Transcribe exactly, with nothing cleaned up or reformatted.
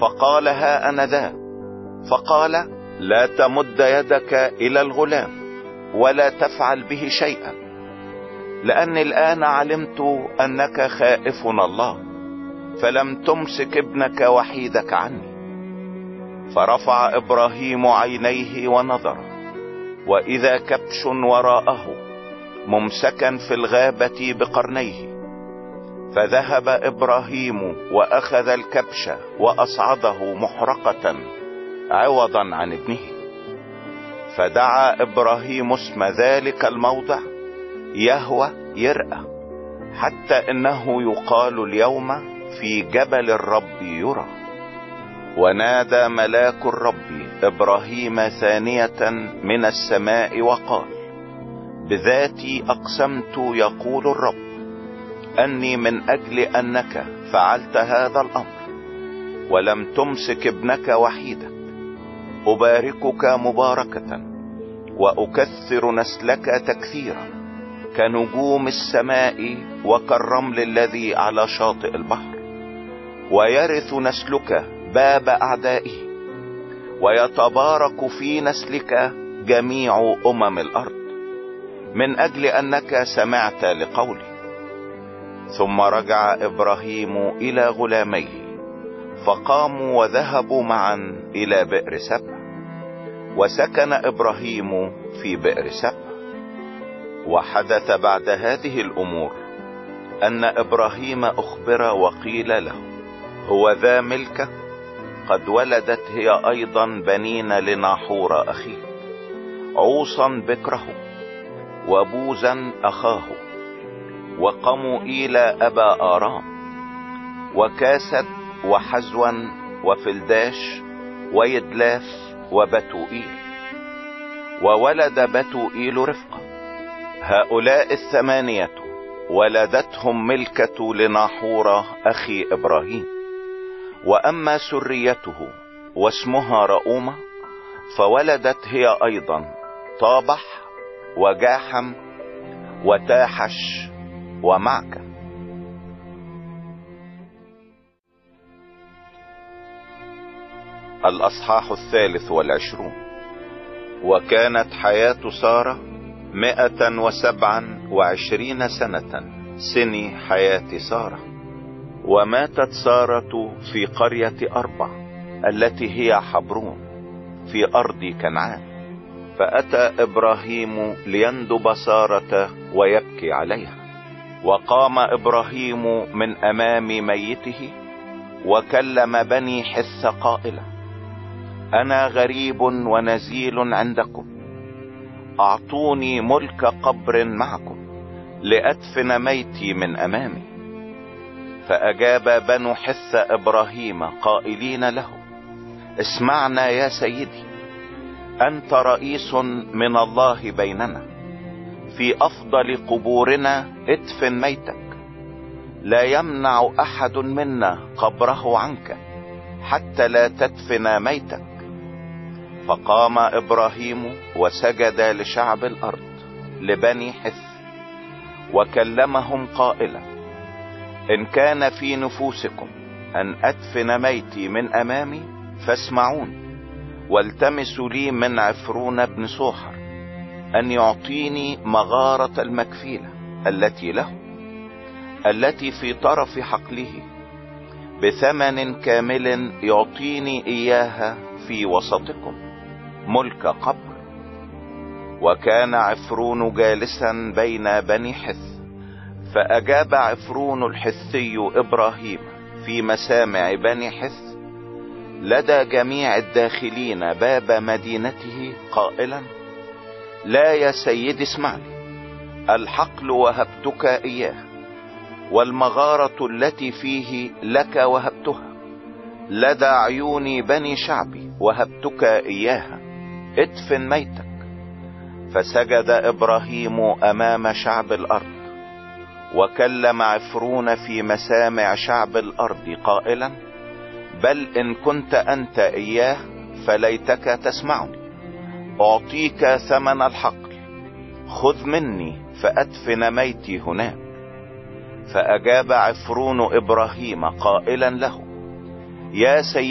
فقال: ها أنا ذا. فقال: لا تمد يدك إلى الغلام ولا تفعل به شيئا، لأني الآن علمت أنك خائف الله، فلم تمسك ابنك وحيدك عني. فرفع إبراهيم عينيه ونظر، وإذا كبش وراءه ممسكا في الغابة بقرنيه. فذهب إبراهيم وأخذ الكبش وأصعده محرقة عوضا عن ابنه. فدعا إبراهيم اسم ذلك الموضع يهوه يرأى، حتى إنه يقال اليوم في جبل الرب يرى. ونادى ملاك الرب إبراهيم ثانية من السماء وقال: بذاتي أقسمت يقول الرب أني من أجل أنك فعلت هذا الأمر ولم تمسك ابنك وحيدك أباركك مباركة، وأكثر نسلك تكثيرا كنجوم السماء وكالرمل الذي على شاطئ البحر. ويرث نسلك باب أعدائه، ويتبارك في نسلك جميع أمم الأرض، من أجل أنك سمعت لقولي. ثم رجع إبراهيم إلى غلاميه، فقاموا وذهبوا معا إلى بئر سبع، وسكن إبراهيم في بئر سبع. وحدث بعد هذه الأمور أن إبراهيم أخبر وقيل له: هو ذا ملكة قد ولدت هي أيضا بنين لناحور أخيه، عوصا بكره، وبوزا أخاه، وقموئيل أبا آرام، وكاسد، وحزوا، وفلداش، ويدلاف، وبتوئيل. وولد بتوئيل رفقة. هؤلاء الثمانية ولدتهم ملكة لناحور أخي إبراهيم. وأما سريته واسمها رؤومة فولدت هي أيضا طابح، وجاحم، وتاحش، ومعكة. الأصحاح الثالث والعشرون. وكانت حياة سارة مئة وسبعا وعشرين سنة، سني حياة سارة. وماتت سارة في قرية أربع التي هي حبرون في أرض كنعان. فأتى إبراهيم ليندب سارة ويبكي عليها. وقام إبراهيم من أمام ميته وكلم بني حث قائلا: أنا غريب ونزيل عندكم، أعطوني ملك قبر معكم لأدفن ميتي من أمامي. فأجاب بنو حث إبراهيم قائلين له: اسمعنا يا سيدي، أنت رئيس من الله بيننا، في أفضل قبورنا ادفن ميتك، لا يمنع أحد منا قبره عنك حتى لا تدفن ميتك. فقام إبراهيم وسجد لشعب الأرض لبني حث، وكلمهم قائلا: إن كان في نفوسكم أن أدفن ميتي من أمامي فاسمعون، والتمسوا لي من عفرون بن صوحر أن يعطيني مغارة المكفيلة التي له، التي في طرف حقله، بثمن كامل يعطيني إياها في وسطكم، ملك قبر. وكان عفرون جالسا بين بني حث. فأجاب عفرون الحثي إبراهيم في مسامع بني حث لدى جميع الداخلين باب مدينته قائلا: لا يا سيد اسمعني، الحقل وهبتك إياه، والمغارة التي فيه لك وهبتها، لدى عيون بني شعبي وهبتك إياها، ادفن ميتك. فسجد إبراهيم أمام شعب الأرض، وكلم عفرون في مسامع شعب الأرض قائلا: بل إن كنت أنت إياه فليتك تسمعني، أعطيك ثمن الحقل، خذ مني فأدفن ميتي هناك. فأجاب عفرون إبراهيم قائلا له: يا سيد